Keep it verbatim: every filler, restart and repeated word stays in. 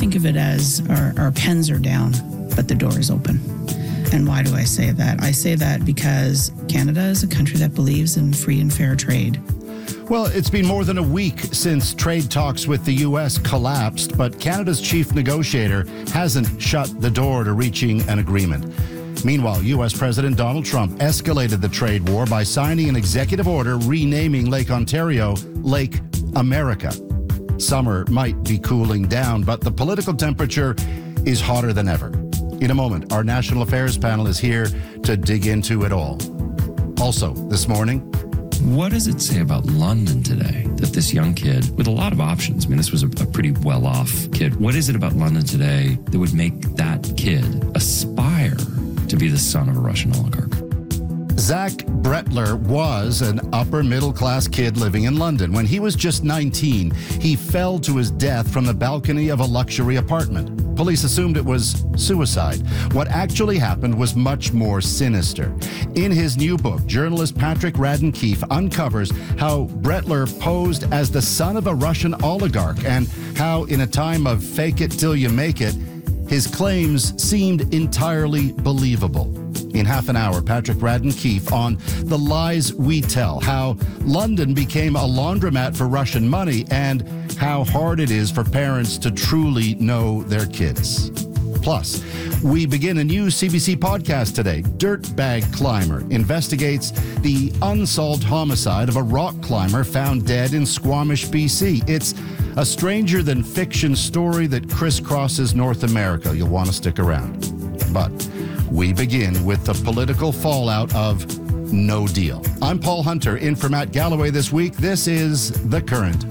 think of it as our, our pens are down, but the door is open. And why do I say that? I say that because Canada is a country that believes in free and fair trade. Well, it's been more than a week since trade talks with the U S collapsed, but Canada's chief negotiator hasn't shut the door to reaching an agreement. Meanwhile, U S President Donald Trump escalated the trade war by signing an executive order renaming Lake Ontario Lake America. Summer might be cooling down, but the political temperature is hotter than ever. In a moment, our National Affairs panel is here to dig into it all. Also, this morning, what does it say about London today that this young kid with a lot of options, I mean, this was a, a pretty well-off kid. What is it about London today that would make that kid aspire to be the son of a Russian oligarch? Zach Bretler was an upper-middle-class kid living in London. When he was just nineteen, he fell to his death from the balcony of a luxury apartment. Police assumed it was suicide. What actually happened was much more sinister. In his new book, journalist Patrick Radden Keefe uncovers how Bretler posed as the son of a Russian oligarch and how, in a time of fake it till you make it, his claims seemed entirely believable. In half an hour, Patrick Radden Keefe on The Lies We Tell, how London became a laundromat for Russian money and how hard it is for parents to truly know their kids. Plus, we begin a new C B C podcast today. Dirtbag Climber investigates the unsolved homicide of a rock climber found dead in Squamish, B C. It's a stranger-than-fiction story that crisscrosses North America. You'll want to stick around. But we begin with the political fallout of No Deal. I'm Paul Hunter, in for Matt Galloway this week. This is The Current.